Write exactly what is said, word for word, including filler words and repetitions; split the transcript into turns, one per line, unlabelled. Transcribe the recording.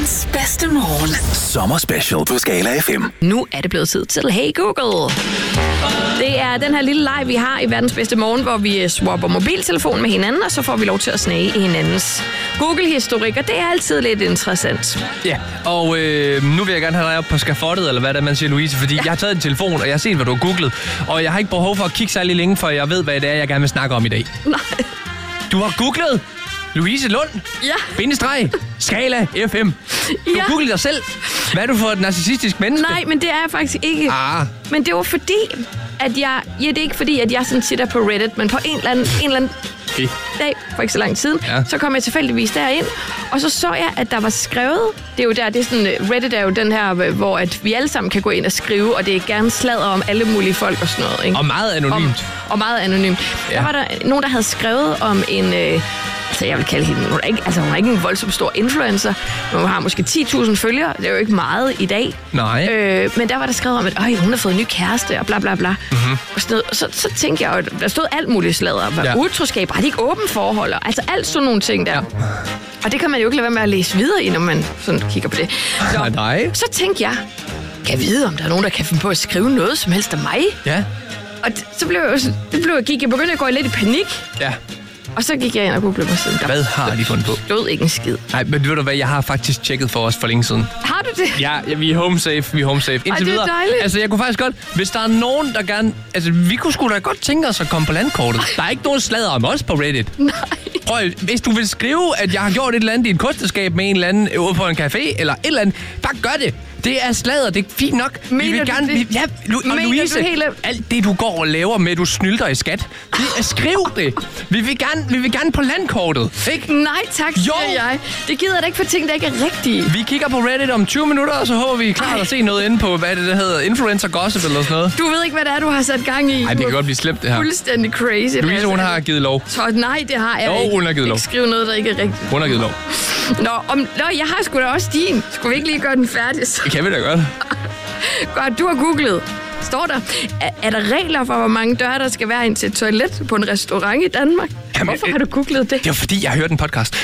Verdens bedste morgen.
Sommerspecial på Skala F M.
Nu er det blevet tid til Hey Google. Det er den her lille leg, vi har i Verdens bedste morgen, hvor vi swapper mobiltelefon med hinanden, og så får vi lov til at snage i hinandens Google-historik, og det er altid lidt interessant.
Ja, og øh, nu vil jeg gerne have dig op på skafottet, eller hvad det er, man siger, Louise, fordi ja. jeg har taget din telefon, og jeg har set, hvad du har googlet, og jeg har ikke behov for at kigge særlig længe, for jeg ved, hvad det er, jeg gerne vil snakke om i dag.
Nej.
Du har googlet Louise Lund,
Ja.
bindestreg, Skala F M. Du
Ja.
har googlet dig selv. Hvad er du for et narcissistisk menneske?
Nej, men det er jeg faktisk ikke.
Ah.
Men det var fordi, at jeg... Ja, det er ikke fordi, at jeg sådan sitter på Reddit, men på en eller anden, en eller anden
Okay.
dag, for ikke så lang tid,
Ja.
så kom jeg tilfældigvis derind, og så så jeg, at der var skrevet... Det er jo der, det er sådan... Reddit er jo den her, hvor at vi alle sammen kan gå ind og skrive, og det er gerne sladder om alle mulige folk og sådan noget, ikke?
Og meget anonymt.
Om, og meget anonymt. Ja. Der var der nogen, der havde skrevet om en... Øh, altså, jeg vil kalde hende... Hun er ikke, altså, hun er ikke en voldsomt stor influencer, men hun har måske ti tusind følgere. Det er jo ikke meget i dag.
Nej.
Øh, men der var der skrevet om, at øj, hun har fået en ny kæreste, og bla bla bla. Mm-hmm. Og sådan noget. Og så, så tænkte jeg jo, der stod alt muligt sladder. Var
Ja.
utroskab, har de ikke åbent forhold? Altså alt sådan nogle ting der.
Ja.
Og det kan man jo ikke lade være med at læse videre i, når man sådan kigger på det. Så,
Nej.
så tænkte jeg, kan jeg vide, om der er nogen, der kan finde på at skrive noget som helst af mig?
Ja.
Og d- så blev jeg, jo- det blev jeg, gik jeg begyndte at gå lidt i panik.
Ja.
Og så gik jeg ind og googlede mig siden. Der
Hvad har de fundet på?
stod ikke en skid.
Nej, men ved du hvad, jeg har faktisk tjekket for os for længe siden.
Har du det?
Ja, ja, vi er home safe, vi er home safe. Indtil
Ej, det er
videre.
dejligt.
Altså, jeg kunne faktisk godt, hvis der er nogen, der gerne... Altså, vi kunne sgu da godt tænke os at komme på landkortet. Der er ikke nogen sladder om os på Reddit.
Nej.
Prøv, hvis du vil skrive, at jeg har gjort et eller andet i et kosteskab med en eller anden ude på en café, eller et eller andet, bare gør det. Det er sladder, det er fint nok.
Mener
vi vil
du
gerne,
det?
vi, ja, Lu, og
Mener
Louise,
du helt-
alt det du går og laver med, du snylter i skat, det er, skriv det. Vi vil gerne, vi vil gerne på landkortet, ikke?
Nej tak, siger
Jo.
jeg. Det gider jeg da ikke for ting, der ikke er rigtige.
Vi kigger på Reddit om tyve minutter, og så håber vi er klar at se noget inde på, hvad det der hedder, influencer gossip eller sådan noget.
Du ved ikke, hvad det er, du har sat gang i.
Nej, det
Du
kan
er
godt blive slemt, det her.
fuldstændig crazy.
Louise, hun har givet lov.
Så nej, det har jeg
Jo,
ikke.
hun har givet lov.
Ikke skrive noget, der ikke er rigtigt.
Hun har givet lov.
Nå, om, nå, jeg har sgu da også din. Skulle vi ikke lige gøre den færdig? Så?
Det kan vi da godt.
Godt, du har googlet. Står der, er, er der regler for, hvor mange døre, der skal være ind til et toilet på en restaurant i Danmark?
Jamen,
Hvorfor
øh,
har du googlet det?
Det var fordi, jeg hørte en podcast.